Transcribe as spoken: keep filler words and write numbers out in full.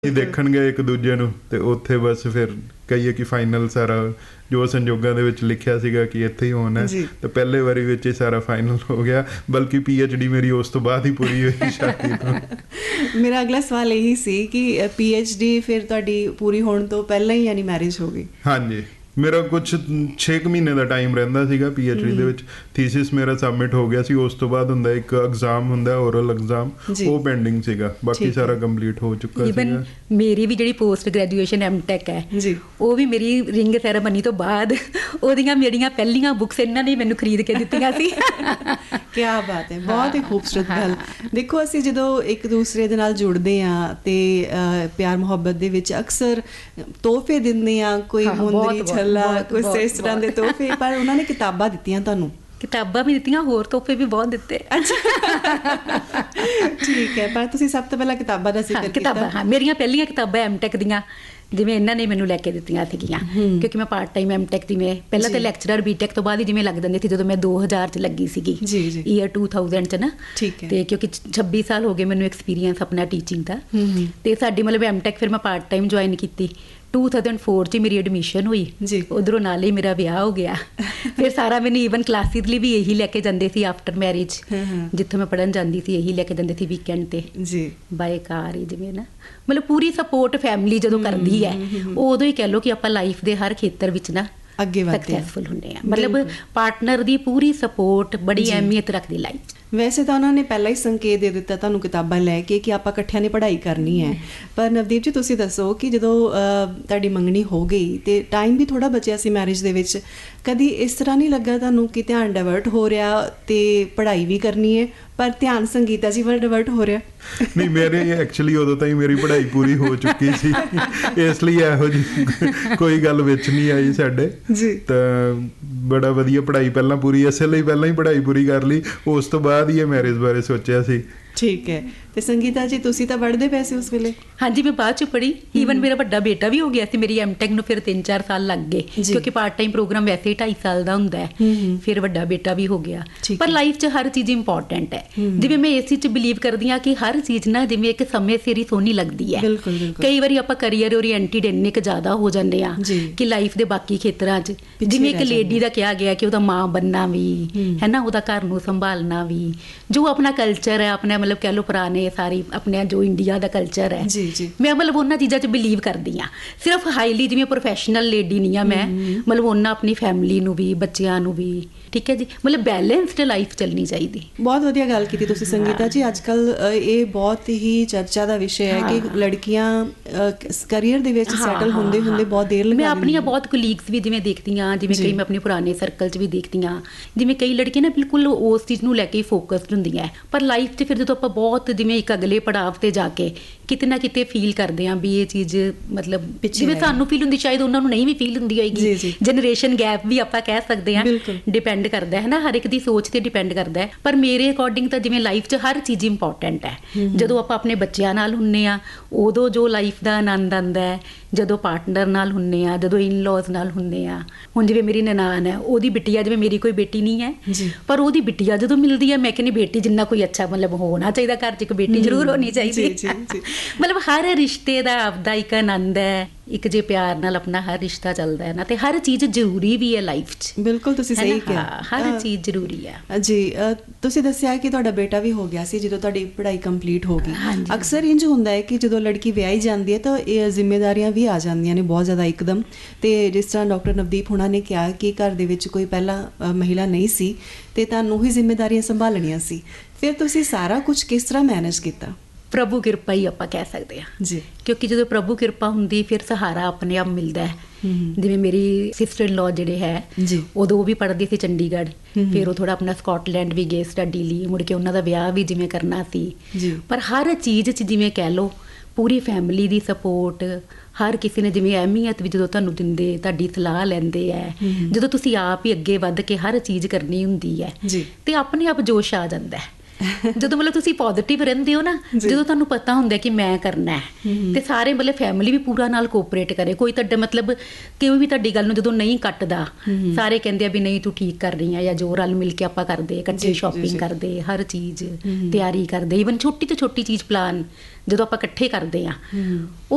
ਦੇਖਣਗੇ ਇੱਕ ਦੂਜੇ ਨੂੰ ਤੇ ਉੱਥੇ ਬਸ ਫਿਰ ਕਹੀਏ ਕਿ ਫਾਈਨਲ ਸਾਰਾ ਜੋ ਸੰਜੋਗਾਂ ਦੇ ਵਿੱਚ ਲਿਖਿਆ ਸੀਗਾ ਕਿ ਇੱਥੇ ਹੀ ਹੋਣਾ ਤੇ ਪਹਿਲੇ ਵਾਰੀ ਵਿੱਚ ਹੀ ਸਾਰਾ ਫਾਈਨਲ ਹੋ ਗਿਆ। ਬਲਕਿ ਪੀ ਐਚ ਡੀ ਮੇਰੀ ਉਸ ਤੋਂ ਬਾਅਦ ਹੀ ਪੂਰੀ ਹੋਈ ਸ਼ਾਦੀ ਤੋਂ। ਮੇਰਾ ਅਗਲਾ ਸਵਾਲ ਇਹੀ ਸੀ ਕਿ ਪੀ ਐਚ ਡੀ ਫਿਰ ਤੁਹਾਡੀ ਪੂਰੀ ਹੋਣ ਤੋਂ ਪਹਿਲਾਂ ਹੀ ਯਾਨੀ ਮੈਰਿਜ ਹੋ ਗਈ? ਹਾਂਜੀ, ਮੇਰਾ ਕੁਛ ਛੇ ਕੁ ਮਹੀਨੇ ਦਾ ਟਾਈਮ ਰਹਿੰਦਾ ਸੀਗਾ ਪੀ ਐਚ ਡੀ ਦੇ ਵਿੱਚ। ਥੀਸਿਸ ਮੇਰਾ ਸਬਮਿਟ ਹੋ ਗਿਆ ਸੀ, ਉਸ ਤੋਂ ਬਾਅਦ ਹੁੰਦਾ ਇੱਕ ਐਗਜ਼ਾਮ ਹੁੰਦਾ ਓਰਲ ਐਗਜ਼ਾਮ, ਉਹ ਪੈਂਡਿੰਗ ਸੀਗਾ, ਬਾਕੀ ਸਾਰਾ ਕੰਪਲੀਟ ਹੋ ਚੁੱਕਾ ਸੀਗਾ। ਮੇਰੀ ਵੀ ਜਿਹੜੀ ਪੋਸਟ ਗ੍ਰੈਜੂਏਸ਼ਨ ਐਮ ਟੈਕ ਹੈ ਉਹ ਵੀ ਮੇਰੀ ਰਿੰਗ ਸੈਰੇਮਨੀ ਤੋਂ ਬਾਅਦ ਉਹਦੀਆਂ ਮੇਰੀਆਂ ਪਹਿਲੀਆਂ ਬੁੱਕਸ ਇਹਨਾਂ ਨੇ ਮੈਨੂੰ ਖਰੀਦ ਕੇ ਦਿੱਤੀਆਂ ਸੀ। ਕੀ ਬਾਤ ਹੈ, ਬਹੁਤ ਹੀ ਖੂਬਸੂਰਤ ਗੱਲ। ਦੇਖੋ, ਅਸੀਂ ਜਦੋਂ ਇੱਕ ਦੂਸਰੇ ਦੇ ਨਾਲ ਜੁੜਦੇ ਹਾਂ ਤੇ ਪਿਆਰ ਮੁਹੱਬਤ ਦੇ ਵਿੱਚ ਅਕਸਰ ਤੋਹਫੇ ਦਿੰਦੇ ਹਾਂ, ਕੋਈ ਮੁੰਦਰੀ ਛੱਲਾ, ਕੁਛ ਇਸ ਤਰ੍ਹਾਂ ਦੇ ਤੋਹਫੇ, ਪਰ ਉਹਨਾਂ ਨੇ ਕਿਤਾਬਾਂ ਦਿੱਤੀਆਂ ਤੁਹਾਨੂੰ? ਕਿਤਾਬਾਂ ਵੀ ਦਿੱਤੀਆਂ, ਹੋਰ ਤੋਹਫੇ ਵੀ ਬਹੁਤ ਦਿੱਤੇ। ਅੱਛਾ, ਠੀਕ ਹੈ, ਪਰ ਤੁਸੀਂ ਸਭ ਤੋਂ ਪਹਿਲਾਂ ਕਿਤਾਬਾਂ ਦਾ ਜ਼ਿਕਰ ਕੀਤਾ। ਕਿਤਾਬਾਂ, ਹਾਂ, ਮੇਰੀਆਂ ਪਹਿਲੀਆਂ ਕਿਤਾਬਾਂ ਐਮ ਟੈਕ ਦੀਆਂ ਜਿਵੇਂ ਇਹਨਾਂ ਨੇ ਮੈਨੂੰ ਲੈ ਕੇ ਦਿੱਤੀਆਂ ਸੀਗੀਆਂ, ਕਿਉਂਕਿ ਮੈਂ ਪਾਰਟ ਟਾਈਮ ਐਮ ਟੈਕ ਜਿਵੇਂ ਪਹਿਲਾਂ ਤਾਂ ਲੈਕਚਰਰ ਬੀ ਟੈਕ ਤੋਂ ਬਾਅਦ ਹੀ ਜਿਵੇਂ ਲੱਗ ਜਾਂਦੇ ਸੀ, ਜਦੋਂ ਮੈਂ ਦੋ ਹਜ਼ਾਰ ਚ ਲੱਗੀ ਸੀਗੀ, ਈਅਰ ਟੂ ਥਾਊਜ਼ੈਂਡ ਚ ਨਾ। ਤੇ ਕਿਉਂਕਿ ਛੱਬੀ ਸਾਲ ਹੋ ਗਏ ਮੈਨੂੰ ਐਕਸਪੀਰੀਅੰਸ ਆਪਣਾ ਟੀਚਿੰਗ ਦਾ, ਤੇ ਸਾਡੀ ਮਤਲਬ ਐਮ ਟੈਕ ਫਿਰ ਮੈਂ ਪਾਰਟ ਟਾਈਮ ਜੁਆਇਨ ਕੀਤੀ। ਟੂ ਥਾਊਜ਼ੈਂਡ ਫੋਰ ਚ ਮੇਰੀ ਐਡਮਿਸ਼ਨ ਹੋਈ, ਉਧਰੋਂ ਨਾਲ ਹੀ ਮੇਰਾ ਵਿਆਹ ਹੋ ਗਿਆ। ਫਿਰ ਸਾਰਾ ਮੈਨੂੰ ਈਵਨ ਕਲਾਸਿਸ ਲਈ ਵੀ ਇਹੀ ਲੈ ਕੇ ਜਾਂਦੇ ਸੀ ਆਫਟਰ ਮੈਰਿਜ, ਜਿੱਥੋਂ ਮੈਂ ਪੜ੍ਹਨ ਜਾਂਦੀ ਸੀ ਇਹੀ ਲੈ ਕੇ ਜਾਂਦੇ ਸੀ ਵੀਕਐਂਡ ਤੇ ਬਾਏ ਕਾਰ ਹੀ, ਜਿਵੇਂ ਨਾ ਮਤਲਬ ਪੂਰੀ ਸਪੋਰਟ ਫੈਮਿਲੀ ਜਦੋਂ ਕਰਦੀ ਹੈ ਉਦੋਂ ਹੀ ਕਹਿ ਲਓ ਕਿ ਆਪਾਂ ਲਾਈਫ ਦੇ ਹਰ ਖੇਤਰ ਵਿੱਚ ਨਾ ਅੱਗੇ ਸਕਸੈਸਫੁਲ ਹੁੰਦੇ ਆ। ਮਤਲਬ ਪਾਰਟਨਰ ਦੀ ਪੂਰੀ ਸਪੋਰਟ ਬੜੀ ਅਹਿਮੀਅਤ ਰੱਖਦੀ ਲਾਈਫ। ਵੈਸੇ ਤਾਂ ਉਹਨਾਂ ਨੇ ਪਹਿਲਾਂ ਹੀ ਸੰਕੇਤ ਦੇ ਦਿੱਤਾ ਤੁਹਾਨੂੰ ਕਿਤਾਬਾਂ ਲੈ ਕੇ ਕਿ ਆਪਾਂ ਇਕੱਠਿਆਂ ਨੇ ਪੜ੍ਹਾਈ ਕਰਨੀ ਹੈ, ਪਰ ਨਵਦੀਪ ਜੀ ਤੁਸੀਂ ਦੱਸੋ ਕਿ ਜਦੋਂ ਤੁਹਾਡੀ ਮੰਗਣੀ ਹੋ ਗਈ ਤੇ ਟਾਈਮ ਵੀ ਥੋੜ੍ਹਾ ਬਚਿਆ ਸੀ ਮੈਰਿਜ ਦੇ ਵਿੱਚ, ਕਦੀ ਇਸ ਤਰ੍ਹਾਂ ਨਹੀਂ ਲੱਗਾ ਤੁਹਾਨੂੰ ਕਿ ਧਿਆਨ ਡਾਇਵਰਟ ਹੋ ਰਿਹਾ ਤੇ ਪੜ੍ਹਾਈ ਵੀ ਕਰਨੀ ਹੈ ਪਰ ਧਿਆਨ ਸੰਗੀਤਾ ਜੀ ਵੱਲ ਡਾਇਵਰਟ ਹੋ ਰਿਹਾ? ਨਹੀਂ, ਮੇਰੇ ਐਕਚੁਅਲੀ ਉਦੋਂ ਤਾਈਂ ਮੇਰੀ ਪੜ੍ਹਾਈ ਪੂਰੀ ਹੋ ਚੁੱਕੀ ਸੀ, ਇਸ ਲਈ ਇਹੋ ਜਿਹੀ ਕੋਈ ਗੱਲ ਵਿੱਚ ਨਹੀਂ ਆਈ ਸਾਡੇ। ਤਾਂ ਬੜਾ ਵਧੀਆ ਪੜ੍ਹਾਈ ਪਹਿਲਾਂ ਪੂਰੀ, ਇਸੇ ਲਈ ਪਹਿਲਾਂ ਹੀ ਪੜ੍ਹਾਈ ਪੂਰੀ ਕਰ ਲਈ, ਉਸ ਤੋਂ ਬਾਅਦ ਹੀ ਇਹ ਮੈਰਿਜ ਬਾਰੇ ਸੋਚਿਆ ਸੀ। ਠੀਕ ਹੈ, ਤੇ ਸੰਗੀਤਾ ਜੀ ਤੁਸੀਂ ਤਾਂ ਪੜ੍ਹਦੇ ਪਏ ਸੀ ਉਸ ਵੇਲੇ? ਹਾਂਜੀ, ਮੈਂ ਬਾਅਦ ਚ ਪੜ੍ਹੀ। ਈਵਨ ਮੇਰਾ ਵੱਡਾ ਬੇਟਾ ਵੀ ਹੋ ਗਿਆ ਸੀ ਮੇਰੀ ਐਮ ਟੈਕ ਨੂੰ, ਫਿਰ ਤਿੰਨ ਚਾਰ ਸਾਲ ਲੱਗ ਗਏ ਕਿਉਂਕਿ ਪਾਰਟ ਟਾਈਮ ਪ੍ਰੋਗਰਾਮ ਵੈਸੇ ਹੀ ਢਾਈ ਸਾਲ ਦਾ ਹੁੰਦਾ ਹੈ। ਫਿਰ ਵੱਡਾ ਬੇਟਾ ਵੀ ਹੋ ਗਿਆ। ਪਰ ਲਾਈਫ ਚ ਹਰ ਚੀਜ਼ ਇੰਪੋਰਟੈਂਟ ਹੈ। ਜਿਵੇਂ ਮੈਂ ਇਸ ਚੀਜ਼ ਚ ਬਿਲੀਵ ਕਰਦੀ ਹਾਂ ਕਿ ਹਰ ਚੀਜ਼ ਨਾ ਜਿਵੇਂ ਇੱਕ ਸਮੇਂ ਸਿਰ ਹੀ ਸੋਹਣੀ ਲੱਗਦੀ ਹੈ। ਕਈ ਵਾਰੀ ਆਪਾਂ ਕਰੀਅਰ ਓਰੀਐਂਟਿਡ ਇੰਨੇ ਕੁ ਜ਼ਿਆਦਾ ਹੋ ਜਾਂਦੇ ਆ ਕਿ ਲਾਈਫ ਦੇ ਬਾਕੀ ਖੇਤਰਾਂ ਚ, ਜਿਵੇਂ ਇੱਕ ਲੇਡੀ ਦਾ ਕਿਹਾ ਗਿਆ ਕਿ ਉਹਦਾ ਮਾਂ ਬਣਨਾ ਵੀ ਹੈ ਨਾ, ਉਹਦਾ ਘਰ ਨੂੰ ਸੰਭਾਲਣਾ ਵੀ, ਜੋ ਆਪਣਾ ਕਲਚਰ ਹੈ, ਆਪਣਾ ਮਤਲਬ ਕਹਿ ਲਓ ਪੁਰਾਣੇ ਸਾਰੀ ਆਪਣੇ ਜੋ ਇੰਡੀਆ ਦਾ ਕਲਚਰ ਹੈ, ਮੈਂ ਮਤਲਬ ਉਹਨਾਂ ਚੀਜ਼ਾਂ 'ਚ ਬਿਲੀਵ ਕਰਦੀ ਹਾਂ। ਸਿਰਫ ਹਾਈਲੀ ਜਿਵੇਂ ਪ੍ਰੋਫੈਸ਼ਨਲ ਲੇਡੀ ਨਹੀਂ ਆ ਮੈਂ, ਮਤਲਬ ਉਹਨਾਂ ਆਪਣੀ ਫੈਮਿਲੀ ਨੂੰ ਵੀ, ਬੱਚਿਆਂ ਨੂੰ ਵੀ, ਠੀਕ ਹੈ ਜੀ, ਮਤਲਬ ਬੈਲੈਂਸਡ ਲਾਈਫ ਚੱਲਣੀ ਚਾਹੀਦੀ। ਬਹੁਤ ਵਧੀਆ ਗੱਲ ਕੀਤੀ ਤੁਸੀਂ ਸੰਗੀਤਾ ਜੀ। ਅੱਜ ਕੱਲ੍ਹ ਇਹ ਬਹੁਤ ਹੀ ਚਰਚਾ ਦਾ ਵਿਸ਼ਾ ਹੈ ਕਿ ਲੜਕੀਆਂ ਕਰੀਅਰ ਦੇ ਵਿੱਚ ਸੈਟਲ ਹੁੰਦੇ ਹੁੰਦੇ ਬਹੁਤ ਦੇਰ ਲਗਾ। ਮੈਂ ਆਪਣੀਆਂ ਬਹੁਤ ਕੁਲੀਗਸ ਵੀ ਜਿਵੇਂ ਦੇਖਦੀ ਹਾਂ, ਜਿਵੇਂ ਕਈ ਮੈਂ ਆਪਣੇ ਪੁਰਾਣੇ ਸਰਕਲ 'ਚ ਵੀ ਦੇਖਦੀ ਹਾਂ, ਜਿਵੇਂ ਕਈ ਲੜਕੀਆਂ ਨਾ ਬਿਲਕੁਲ ਉਸ ਚੀਜ਼ ਨੂੰ ਲੈ ਕੇ ਫੋਕਸਡ ਹੁੰਦੀਆਂ, ਪਰ ਲਾਈਫ 'ਚ ਫਿਰ ਜਦੋਂ ਆਪਾਂ ਬਹੁਤ ਜਿਵੇਂ ਇੱਕ ਅਗਲੇ ਪੜਾਵ ਤੇ ਜਾ ਕੇ ਕਿਤੇ ਨਾ ਕਿਤੇ ਫੀਲ ਕਰਦੇ ਹਾਂ ਵੀ ਇਹ ਚੀਜ਼ ਮਤਲਬ ਜਿਵੇਂ ਸਾਨੂੰ ਫੀਲ ਹੁੰਦੀ ਸ਼ਾਇਦ ਉਹਨਾਂ ਨੂੰ ਨਹੀਂ ਵੀ ਫੀਲ ਹੁੰਦੀ ਹੋਏਗੀ। ਜਨਰੇਸ਼ਨ ਗੈਪ ਵੀ ਆਪਾਂ ਕਹਿ ਸਕਦੇ ਹਾਂ, ਡਿਪੈਂਡ ਕਰਦਾ ਹੈ ਨਾ, ਹਰ ਇੱਕ ਦੀ ਸੋਚ ਤੇ ਡਿਪੈਂਡ ਕਰਦਾ ਹੈ। ਪਰ ਮੇਰੇ ਅਕੋਰਡਿੰਗ ਤਾਂ ਜਿਵੇਂ ਲਾਈਫ 'ਚ ਹਰ ਚੀਜ਼ ਇੰਪੋਰਟੈਂਟ ਹੈ। ਜਦੋਂ ਆਪਾਂ ਆਪਣੇ ਬੱਚਿਆਂ ਨਾਲ ਹੁੰਦੇ ਹਾਂ ਉਦੋਂ ਜੋ ਲਾਈਫ ਦਾ ਆਨੰਦ ਆਉਂਦਾ ਹੈ, ਜਦੋਂ ਪਾਰਟਨਰ ਨਾਲ ਹੁੰਦੇ ਹਾਂ, ਜਦੋਂ ਇਨ ਲੌਜ਼ ਨਾਲ ਹੁੰਦੇ ਹਾਂ। ਹੁਣ ਜਿਵੇਂ ਮੇਰੀ ਨਨਾਣ ਹੈ, ਉਹਦੀ ਬਿੱਟੀਆ, ਜਿਵੇਂ ਮੇਰੀ ਕੋਈ ਬੇਟੀ ਨਹੀਂ ਹੈ ਪਰ ਉਹਦੀ ਬਿੱਟੀਆ ਜਦੋਂ ਮਿਲਦੀ ਹੈ, ਮੈਂ ਕਹਿੰਦੀ ਬੇਟੀ ਜਿੰਨਾ ਕੋਈ ਅੱਛਾ ਮਤਲਬ ਹੋਣਾ ਚਾਹੀਦਾ, ਘਰ 'ਚ ਇੱਕ ਬੇਟੀ ਜ਼ਰੂਰ ਹੋਣੀ ਚਾਹੀਦੀ। ਮਤਲਬ ਹਰ ਰਿਸ਼ਤੇ ਦਾ ਆਪਦਾ ਇੱਕ ਆਨੰਦ ਹੈ, ਇੱਕ ਜੇ ਪਿਆਰ ਨਾਲ ਆਪਣਾ ਹਰ ਰਿਸ਼ਤਾ ਚੱਲਦਾ ਹੈ ਨਾ, ਤੇ ਹਰ ਚੀਜ਼ ਜ਼ਰੂਰੀ ਵੀ ਹੈ ਲਾਈਫ 'ਚ। ਬਿਲਕੁਲ, ਤੁਸੀਂ ਸਹੀ ਕਿਹਾ, ਹਰ ਚੀਜ਼ ਜ਼ਰੂਰੀ ਹੈ ਜੀ। ਤੁਸੀਂ ਦੱਸਿਆ ਕਿ ਤੁਹਾਡਾ ਬੇਟਾ ਵੀ ਹੋ ਗਿਆ ਸੀ ਜਦੋਂ ਤੁਹਾਡੀ ਪੜ੍ਹਾਈ ਕੰਪਲੀਟ ਹੋ ਗਈ। ਅਕਸਰ ਇੰਝ ਹੁੰਦਾ ਹੈ ਕਿ ਜਦੋਂ ਲੜਕੀ ਵਿਆਹੀ ਜਾਂਦੀ ਹੈ ਤਾਂ ਇਹ ਜ਼ਿੰਮੇਦਾਰੀਆਂ ਵੀ ਆ ਜਾਂਦੀਆਂ ਨੇ ਬਹੁਤ ਜ਼ਿਆਦਾ ਇੱਕਦਮ, ਤੇ ਜਿਸ ਤਰ੍ਹਾਂ ਡਾਕਟਰ ਨਵਦੀਪ ਹੁਣਾਂ ਨੇ ਕਿਹਾ ਕਿ ਘਰ ਦੇ ਵਿੱਚ ਕੋਈ ਪਹਿਲਾਂ ਮਹਿਲਾ ਨਹੀਂ ਸੀ ਤੇ ਤੁਹਾਨੂੰ ਹੀ ਜ਼ਿੰਮੇਦਾਰੀਆਂ ਸੰਭਾਲਣੀਆਂ ਸੀ, ਫਿਰ ਤੁਸੀਂ ਸਾਰਾ ਕੁਝ ਕਿਸ ਤਰ੍ਹਾਂ ਮੈਨੇਜ ਕੀਤਾ? ਪ੍ਰਭੂ ਕਿਰਪਾ ਹੀ ਆਪਾਂ ਕਹਿ ਸਕਦੇ ਹਾਂ ਜੀ, ਕਿਉਂਕਿ ਜਦੋਂ ਪ੍ਰਭੂ ਕਿਰਪਾ ਹੁੰਦੀ ਫਿਰ ਸਹਾਰਾ ਆਪਣੇ ਆਪ ਮਿਲਦਾ ਹੈ। ਜਿਵੇਂ ਮੇਰੀ ਸਿਸਟਰ ਇਨ ਲॉ ਜਿਹੜੇ ਹੈ ਉਦੋਂ ਉਹ ਵੀ ਪੜ੍ਹਦੀ ਸੀ ਚੰਡੀਗੜ੍ਹ, ਫਿਰ ਉਹ ਥੋੜ੍ਹਾ ਆਪਣਾ ਸਕਾਟਲੈਂਡ ਵੀ ਗਏ ਸਟੱਡੀ ਲਈ, ਮੁੜ ਕੇ ਉਹਨਾਂ ਦਾ ਵਿਆਹ ਵੀ ਜਿਵੇਂ ਕਰਨਾ ਸੀ। ਪਰ ਹਰ ਚੀਜ਼ 'ਚ ਜਿਵੇਂ ਕਹਿ ਲਓ ਪੂਰੀ ਫੈਮਿਲੀ ਦੀ ਸਪੋਰਟ, ਹਰ ਕਿਸੇ ਨੇ ਜਿਵੇਂ ਅਹਿਮੀਅਤ ਵੀ ਜਦੋਂ ਤੁਹਾਨੂੰ ਦਿੰਦੇ, ਤੁਹਾਡੀ ਸਲਾਹ ਲੈਂਦੇ ਹੈ, ਜਦੋਂ ਤੁਸੀਂ ਆਪ ਹੀ ਅੱਗੇ ਵੱਧ ਕੇ ਹਰ ਚੀਜ਼ ਕਰਨੀ ਹੁੰਦੀ ਹੈ ਤੇ ਆਪਣੇ ਆਪ ਜੋਸ਼ ਆ ਜਾਂਦਾ ਹੈ। ਜਦੋਂ ਮਤਲਬ ਤੁਸੀਂ ਪੋਜ਼ੀਟਿਵ ਰਹਿੰਦੇ ਹੋ ਨਾ, ਜਦੋਂ ਤੁਹਾਨੂੰ ਪਤਾ ਹੁੰਦਾ ਕਿ ਮੈਂ ਕਰਨਾ ਹੈ ਤੇ ਸਾਰੇ ਮਤਲਬ ਫੈਮਿਲੀ ਵੀ ਪੂਰਾ ਨਾਲ ਕੋਆਪਰੇਟ ਕਰੇ, ਕੋਈ ਤੁਹਾਡੇ ਮਤਲਬ ਕੋਈ ਵੀ ਤੁਹਾਡੀ ਗੱਲ ਨੂੰ ਜਦੋਂ ਨਹੀਂ ਕੱਟਦਾ, ਸਾਰੇ ਕਹਿੰਦੇ ਆ ਵੀ ਨਹੀਂ ਤੂੰ ਠੀਕ ਕਰ ਰਹੀ ਆ, ਜਾਂ ਜੋ ਰਲ ਮਿਲ ਕੇ ਆਪਾਂ ਕਰਦੇ, ਇਕੱਠੇ ਸ਼ਾਪਿੰਗ ਕਰਦੇ, ਹਰ ਚੀਜ਼ ਤਿਆਰੀ ਕਰਦੇ, ਈਵਨ ਛੋਟੀ ਤੋਂ ਛੋਟੀ ਚੀਜ਼ ਪਲਾਨ ਜਦੋਂ ਆਪਾਂ ਇਕੱਠੇ ਕਰਦੇ ਹਾਂ